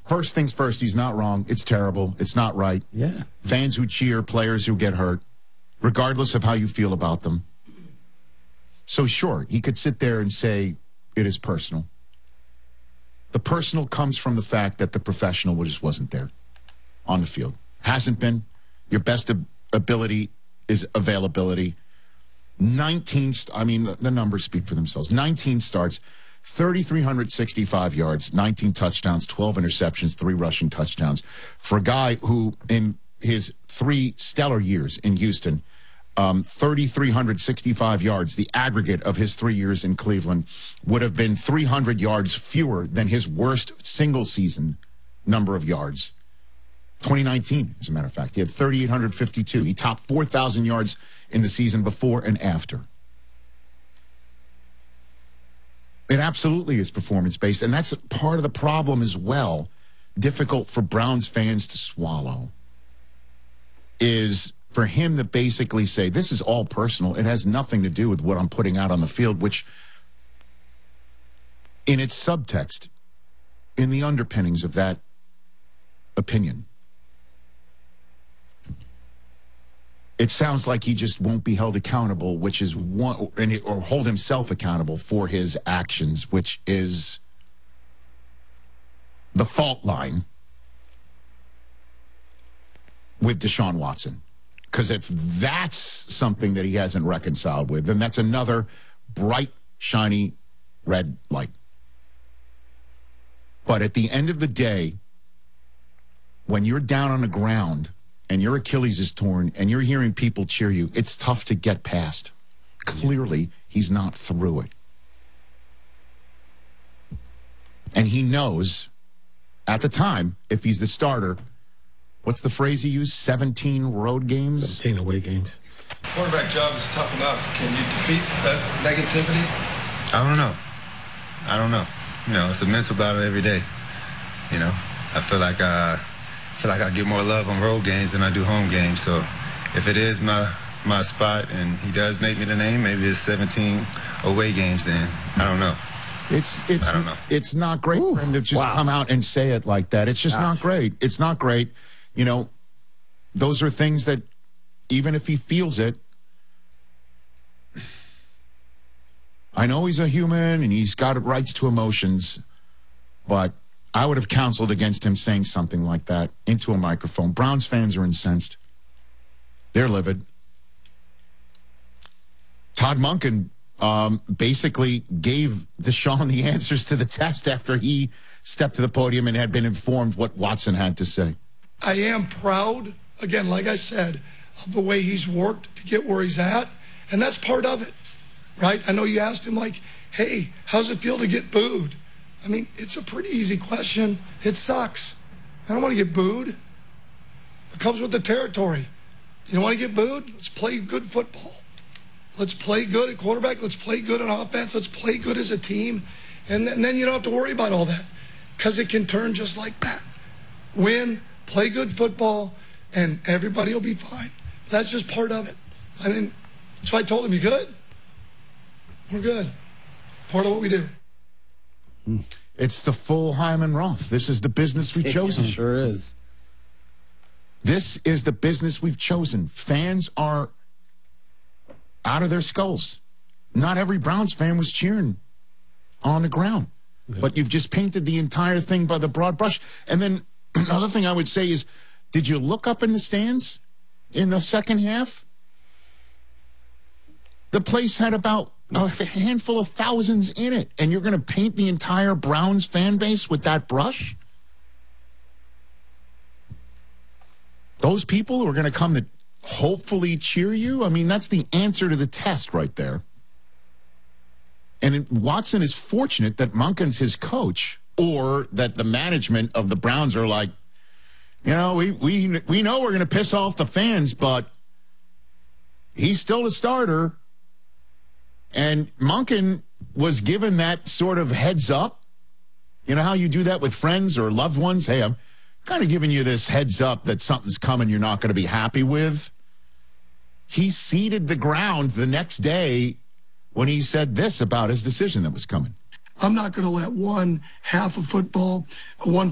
First things first, he's not wrong. It's terrible. It's not right. Yeah. Fans who cheer, players who get hurt, regardless of how you feel about them. So sure, he could sit there and say it is personal. The personal comes from the fact that the professional just wasn't there on the field. Hasn't been. Your best ability is availability. The numbers speak for themselves. 19 starts, 3,365 yards, 19 touchdowns, 12 interceptions, 3 rushing touchdowns. For a guy who, in his 3 stellar years in Houston, 3,365 yards, the aggregate of his 3 years in Cleveland, would have been 300 yards fewer than his worst single season number of yards. 2019, as a matter of fact. He had 3,852. He topped 4,000 yards in the season before and after. It absolutely is performance-based, and that's part of the problem as well, difficult for Browns fans to swallow, is for him to basically say, this is all personal. It has nothing to do with what I'm putting out on the field, which in its subtext, in the underpinnings of that opinion, it sounds like he just won't be held accountable, which is or hold himself accountable for his actions, which is the fault line with Deshaun Watson. Because if that's something that he hasn't reconciled with, then that's another bright, shiny red light. But at the end of the day, when you're down on the ground and your Achilles is torn and you're hearing people cheer you, it's tough to get past. Clearly, he's not through it. And he knows, at the time, if he's the starter, what's the phrase he used? 17 road games? 17 away games. Quarterback job is tough enough. Can you defeat that negativity? I don't know. It's a mental battle every day. I feel like I get more love on road games than I do home games. So if it is my spot and he does make me the name, maybe it's 17 away games then. I don't know. I don't know. It's not great for him to just come out and say it like that. It's just not great. It's not great. Those are things that, even if he feels it, I know he's a human and he's got rights to emotions, but I would have counseled against him saying something like that into a microphone. Browns fans are incensed. They're livid. Todd Monken basically gave Deshaun the answers to the test after he stepped to the podium and had been informed what Watson had to say. I am proud, again, like I said, of the way he's worked to get where he's at, and that's part of it, right? I know you asked him, like, hey, how's it feel to get booed? I mean, it's a pretty easy question. It sucks. I don't want to get booed. It comes with the territory. You don't want to get booed? Let's play good football. Let's play good at quarterback. Let's play good on offense. Let's play good as a team. And then you don't have to worry about all that, because it can turn just like that. Win, play good football, and everybody will be fine. That's just part of it. I mean, so I told him, you good? We're good. Part of what we do. It's the full Hyman Roth. This is the business we've chosen. It sure is. This is the business we've chosen. Fans are out of their skulls. Not every Browns fan was cheering on the ground. Yeah. But you've just painted the entire thing by the broad brush. And then another thing I would say is, did you look up in the stands in the second half? The place had about a handful of thousands in it, and you're going to paint the entire Browns fan base with that brush? Those people who are going to come to hopefully cheer you? I mean, that's the answer to the test right there. And Watson is fortunate that Monken's his coach, or that the management of the Browns are like, we know we're going to piss off the fans, but he's still a starter. And Monken was given that sort of heads up. You know how you do that with friends or loved ones? Hey, I'm kind of giving you this heads up that something's coming you're not going to be happy with. He ceded the ground the next day when he said this about his decision that was coming. I'm not going to let one half of football, one